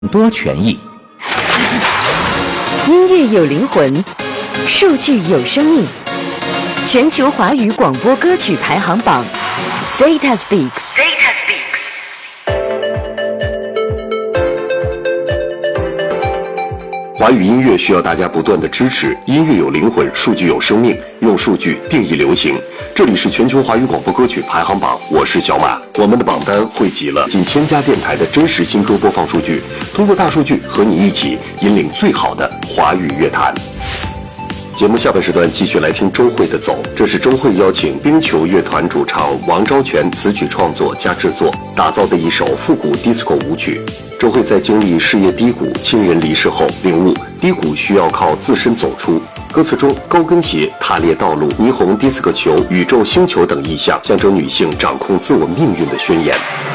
多权益。 音乐有灵魂，数据有生命。全球华语广播歌曲排行榜 ，Data Speaks。Data Speaks。 华语音乐需要大家不断的支持，音乐有灵魂，数据有生命，用数据定义流行。这里是全球华语广播歌曲排行榜，我是小马。我们的榜单汇集了近1000家电台的真实新歌播放数据，通过大数据和你一起引领最好的华语乐坛。节目下半时段继续来听周蕙的《走》，这是周蕙邀请冰球乐团主唱王昭全词曲创作加制作打造的一首复古 disco 舞曲。周蕙在经历事业低谷、亲人离世后，领悟低谷需要靠自身走出。歌词中高跟鞋、踏裂道路、霓虹迪斯科球、宇宙星球等意象，象征女性掌控自我命运的宣言。